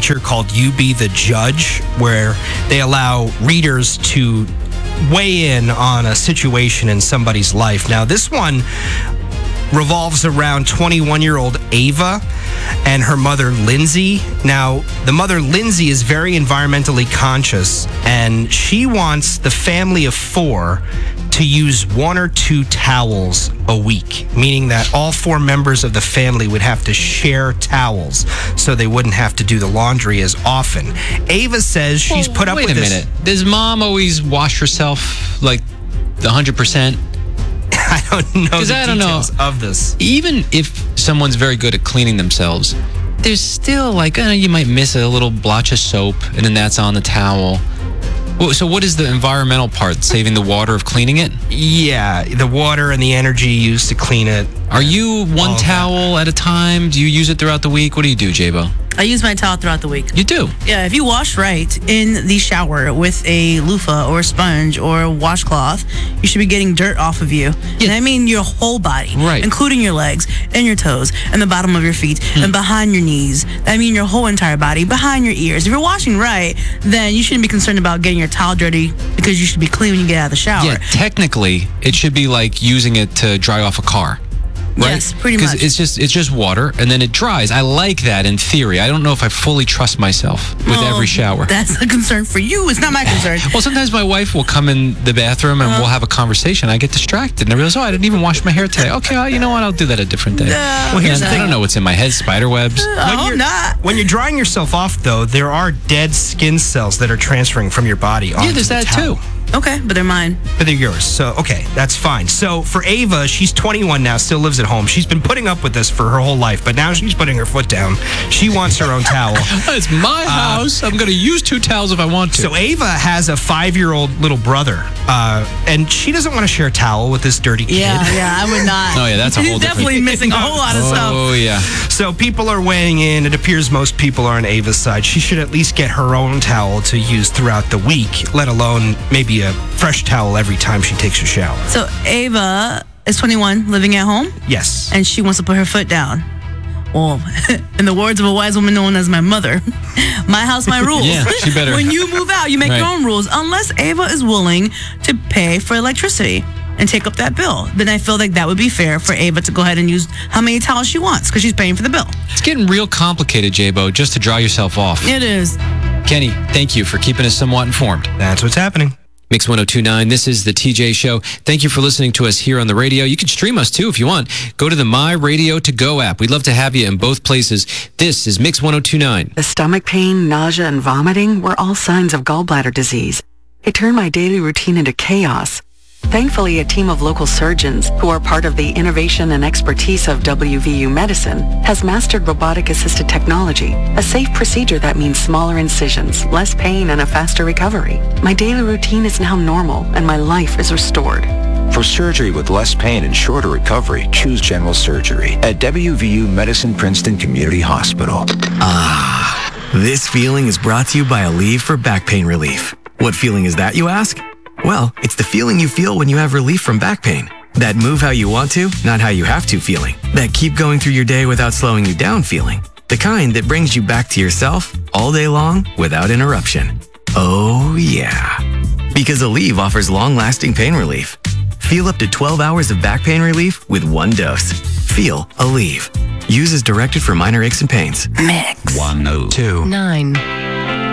feature called You Be the Judge, where they allow readers to weigh in on a situation in somebody's life. Now, this one revolves around 21-year-old Ava and her mother, Lindsay. Now, the mother, Lindsay, is very environmentally conscious, and she wants the family of 4 to use 1 or 2 towels a week, meaning that all 4 members of the family would have to share towels so they wouldn't have to do the laundry as often. Ava says she's put up with this. Wait a minute. Does mom always wash herself like 100%? I don't know the details of this. Even if someone's very good at cleaning themselves, there's still like, you might miss a little blotch of soap, and then that's on the towel. So what is the environmental part? Saving the water of cleaning it? Yeah, the water and the energy used to clean it. Are you one towel at a time? Do you use it throughout the week? What do you do, J-Bo? I use my towel throughout the week. You do? Yeah, if you wash right in the shower with a loofah or a sponge or a washcloth, you should be getting dirt off of you. Yeah. And I mean your whole body, right, including your legs and your toes and the bottom of your feet and behind your knees. I mean your whole entire body, behind your ears. If you're washing right, then you shouldn't be concerned about getting your towel dirty because you should be clean when you get out of the shower. Yeah, technically, it should be like using it to dry off a car. Right? Yes, pretty much. Because it's just water, and then it dries. I like that in theory. I don't know if I fully trust myself with every shower. That's a concern for you. It's not my concern. Well, sometimes my wife will come in the bathroom, and we'll have a conversation. I get distracted, and I realize, I didn't even wash my hair today. Okay, you know what? I'll do that a different day. Well, here's the thing. I don't know what's in my head, spider webs. When you're drying yourself off, though, there are dead skin cells that are transferring from your body onto there's the that towel. too. Okay, but they're mine. But they're yours. So, okay, that's fine. So, for Ava, she's 21 now, still lives at home. She's been putting up with this for her whole life, but now she's putting her foot down. She wants her own towel. It's my house. I'm going to use 2 towels if I want to. So, Ava has a 5-year-old little brother, and she doesn't want to share a towel with this dirty kid. Yeah, I would not. Oh, yeah, that's a whole He's definitely missing a whole lot of stuff. Oh, yeah. So, people are weighing in. It appears most people are on Ava's side. She should at least get her own towel to use throughout the week, let alone maybe a fresh towel every time she takes a shower. So Ava is 21, living at home? Yes. And she wants to put her foot down. Well, in the words of a wise woman known as my mother, my house, my rules. Yeah, she better. When you move out, you make your own rules, unless Ava is willing to pay for electricity and take up that bill. Then I feel like that would be fair for Ava to go ahead and use how many towels she wants because she's paying for the bill. It's getting real complicated, J-Bo, just to dry yourself off. It is. Kenny, thank you for keeping us somewhat informed. That's what's happening. Mix 102.9, this is the TJ Show. Thank you for listening to us here on the radio. You can stream us too if you want. Go to the My Radio To Go app. We'd love to have you in both places. This is Mix 102.9. The stomach pain, nausea, and vomiting were all signs of gallbladder disease. It turned my daily routine into chaos. Thankfully, a team of local surgeons, who are part of the innovation and expertise of WVU Medicine, has mastered robotic-assisted technology, a safe procedure that means smaller incisions, less pain, and a faster recovery. My daily routine is now normal, and my life is restored. For surgery with less pain and shorter recovery, choose general surgery at WVU Medicine Princeton Community Hospital. This feeling is brought to you by Aleve for back pain relief. What feeling is that, you ask? Well, it's the feeling you feel when you have relief from back pain. That move how you want to, not how you have to feeling. That keep going through your day without slowing you down feeling. The kind that brings you back to yourself all day long without interruption. Oh, yeah. Because Aleve offers long-lasting pain relief. Feel up to 12 hours of back pain relief with 1 dose. Feel Aleve. Use as directed for minor aches and pains. Mix 102.9.